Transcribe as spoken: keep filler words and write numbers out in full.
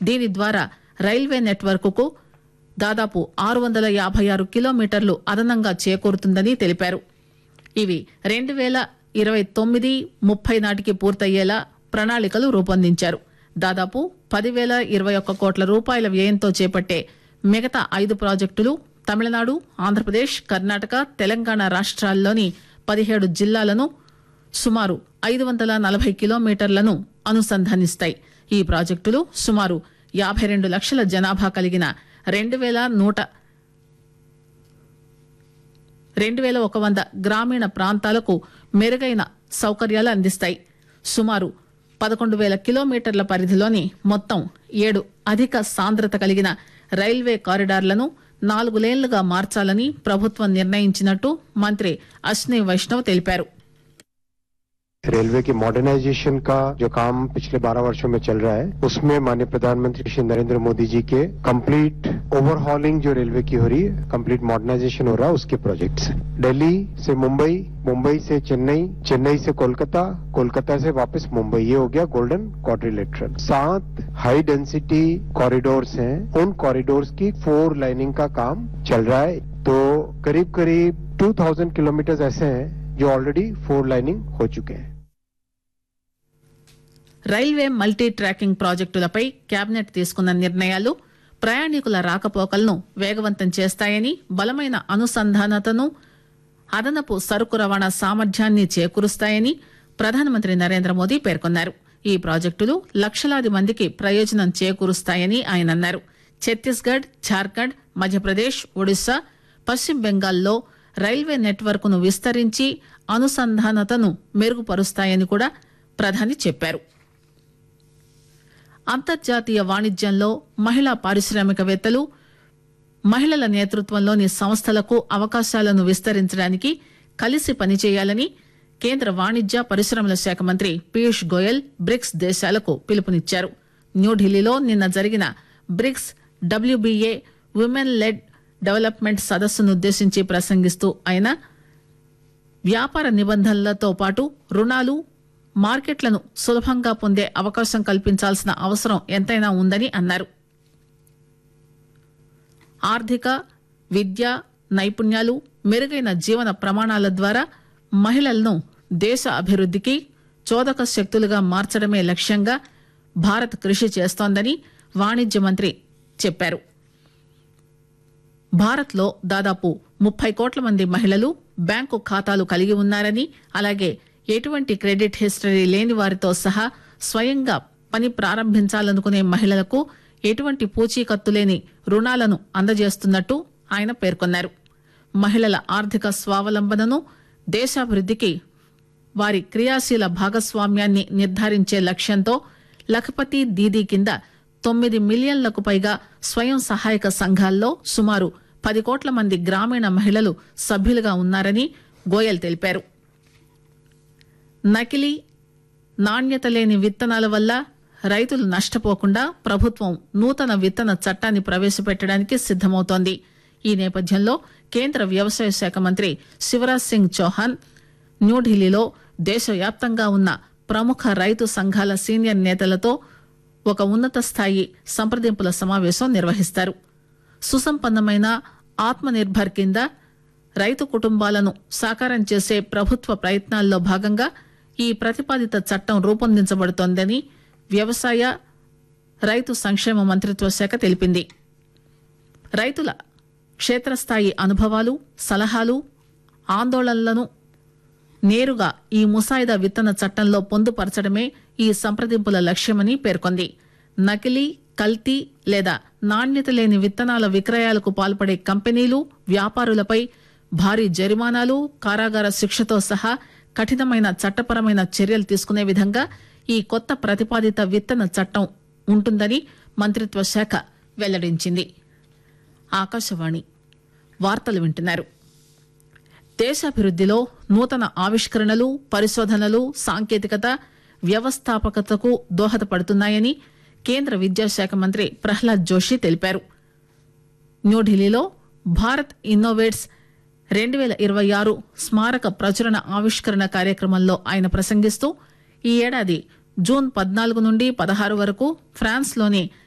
దీని ద్వారా railway network కు దాదాపు ఆరు వందల యాభై ఆరు కిలోమీటర్లు అదనంగా చేకూరుతుందని తెలిపారు. ఇవి రెండు పేల ఇరవై తొమ్మిది ముప్పై నాటికి పూర్తయ్యేలా ప్రణాళికలు రూపొందించారు. దాదాపు పదివేల ఇరవై ఒక్క కోట్ల రూపాయల వ్యయంతో చేపట్టే మిగతా ఐదు ప్రాజెక్టులు తమిళనాడు, ఆంధ్రప్రదేశ్, కర్ణాటక, తెలంగాణ రాష్ట్రాల్లోని పదిహేడు జిల్లాలను సుమారు ఐదు వందల నలభై కిలోమీటర్లను అనుసంధానిస్తాయి. ఈ ప్రాజెక్టులు సుమారు యాభై రెండు లక్షల జనాభా కలిగిన రెండు వేల నూట రెండు వేల ఒక వంద గ్రామీణ ప్రాంతాలకు మెరుగైన సౌకర్యాలు అందిస్తాయి. సుమారు పదకొండు వేల కిలోమీటర్ల పరిధిలోని మొత్తం ఏడు అధిక సాంద్రత కలిగిన రైల్వే కారిడార్లను నాలుగు లేన్లుగా మార్చాలని ప్రభుత్వం నిర్ణయించినట్టు మంత్రి అశ్విని వైష్ణవ్ తెలిపారు. रेलवे की मॉडर्नाइजेशन का जो काम पिछले बारह वर्षों में चल रहा है, उसमें माननीय प्रधानमंत्री श्री नरेंद्र मोदी जी के कंप्लीट ओवरहॉलिंग जो रेलवे की हो रही है, कंप्लीट मॉडर्नाइजेशन हो रहा है, उसके प्रोजेक्ट्स हैं. दिल्ली से मुंबई, मुंबई से चेन्नई, चेन्नई से कोलकाता, कोलकाता से वापस मुंबई, ये हो गया गोल्डन क्वाड्रिलेटरल. सात हाई डेंसिटी कॉरिडोर्स हैं, उन कॉरिडोर्स की फोर लाइनिंग का काम चल रहा है. तो करीब करीब दो हज़ार किलोमीटर ऐसे हैं जो ऑलरेडी फोर लाइनिंग हो चुके हैं. రైల్వే మల్టీ ట్రాకింగ్ ప్రాజెక్టులపై కేబినెట్ తీసుకున్న నిర్ణయాలు ప్రయాణికుల రాకపోకలను వేగవంతం చేస్తాయని, బలమైన అనుసంధానతను, అదనపు సరుకు రవాణా సామర్థ్యాన్ని చేకూరుస్తాయని ప్రధానమంత్రి నరేంద్ర మోదీ పేర్కొన్నారు. ఈ ప్రాజెక్టులు లక్షలాది మందికి ప్రయోజనం చేకూరుస్తాయని ఆయన అన్నారు. ఛత్తీస్గఢ్, ఝార్ఖండ్, మధ్యప్రదేశ్, ఒడిశా, పశ్చిమ బెంగాల్లో రైల్వే నెట్వర్క్ ను విస్తరించి అనుసంధానతను మెరుగుపరుస్తాయని కూడా ప్రధాని చెప్పారు. అంతర్జాతీయ వాణిజ్యంలో మహిళా పారిశ్రామికవేత్తలు, మహిళల నేతృత్వంలోని సంస్థలకు అవకాశాలను విస్తరించడానికి కలిసి పనిచేయాలని కేంద్ర వాణిజ్య పరిశ్రమల శాఖ మంత్రి పీయూష్ గోయల్ బ్రిక్స్ దేశాలకు పిలుపునిచ్చారు. న్యూఢిల్లీలో నిన్న జరిగిన bricks WBA women led development సదస్సునుద్దేశించి ప్రసంగిస్తూ ఆయన వ్యాపార నిబంధనలతో పాటు రుణాలు, మార్కెట్లను సులభంగా పొందే అవకాశం కల్పించాల్సిన అవసరం ఎంతైనా ఉందని అన్నారు. ఆర్థిక, విద్య, నైపుణ్యాలు, మెరుగైన జీవన ప్రమాణాల ద్వారా మహిళలను దేశ అభివృద్దికి చోదక శక్తులుగా మార్చడమే లక్ష్యంగా భారత్ కృషి చేస్తోందని వాణిజ్య మంత్రి చెప్పారు. భారత్ లో దాదాపు ముప్పై కోట్ల మంది మహిళలు బ్యాంకు ఖాతాలు కలిగి ఉన్నారని, అలాగే ఎటువంటి క్రెడిట్ హిస్టరీ లేని వారితో సహా స్వయంగా పని ప్రారంభించాలనుకునే మహిళలకు ఎటువంటి పూచీకత్తు లేని రుణాలను అందజేస్తున్నట్టు ఆయన పేర్కొన్నారు. మహిళల ఆర్థిక స్వావలంబనను, దేశాభివృద్దికి వారి క్రియాశీల భాగస్వామ్యాన్ని నిర్ధారించే లక్ష్యంతో లఖపతి దీదీ కింద తొమ్మిది మిలియన్లకు పైగా స్వయం సహాయక సంఘాల్లో సుమారు పది కోట్ల మంది గ్రామీణ మహిళలు సభ్యులుగా ఉన్నారని గోయల్ తెలిపారు. నకిలీ, నాణ్యత లేని విత్తనాల వల్ల రైతులు నష్టపోకుండా ప్రభుత్వం నూతన విత్తన చట్టాన్ని ప్రవేశపెట్టడానికి సిద్దమవుతోంది. ఈ నేపథ్యంలో కేంద్ర వ్యవసాయ శాఖ మంత్రి శివరాజ్ సింగ్ చౌహాన్ న్యూఢిల్లీలో దేశవ్యాప్తంగా ఉన్న ప్రముఖ రైతు సంఘాల సీనియర్ నేతలతో ఒక ఉన్నత స్థాయి సంప్రదింపుల సమావేశం నిర్వహిస్తారు. సుసంపన్నమైన ఆత్మ నిర్భర్ కింద రైతు కుటుంబాలను సాకారం చేసే ప్రభుత్వ ప్రయత్నాల్లో భాగంగా ఈ ప్రతిపాదిత చట్టం రూపొందించబడుతోందని వ్యవసాయ, రైతు సంక్షేమ మంత్రిత్వ శాఖ తెలిపింది. రైతుల క్షేత్రస్థాయి అనుభవాలు, సలహాలు, ఆందోళనలను నేరుగా ఈ ముసాయిదా విత్తన చట్టంలో పొందుపరచడమే ఈ సంప్రదింపుల లక్ష్యమని పేర్కొంది. నకిలీ, కల్తీ లేదా నాణ్యత లేని విత్తనాల విక్రయాలకు పాల్పడే కంపెనీలు, వ్యాపారులపై భారీ జరిమానాలు, కారాగార శిక్షతో సహా కఠినమైన చట్టపరమైన చర్యలు తీసుకునే విధంగా ఈ కొత్త ప్రతిపాదిత విత్తన చట్టం ఉంటుందని మంత్రిత్వ శాఖ వెల్లడించింది. ఆకాశవాణి వార్తలు వింటున్నారు. దేశాభివృద్దిలో నూతన ఆవిష్కరణలు, పరిశోధనలు, సాంకేతికత, వ్యవస్థాపకతకు దోహదపడుతున్నాయని కేంద్ర విద్యాశాఖ మంత్రి ప్రహ్లాద్ జోషి తెలిపారు. న్యూఢిల్లీలో భారత్ ఇన్నోవేట్స్ రెండు పేల ఇరవై ఆరు స్మారక ప్రచురణ ఆవిష్కరణ కార్యక్రమంలో ఆయన ప్రసంగిస్తూ ఈ ఏడాది జూన్ పద్నాలుగు నుండి పదహారు వరకు ఫ్రాన్స్ లోని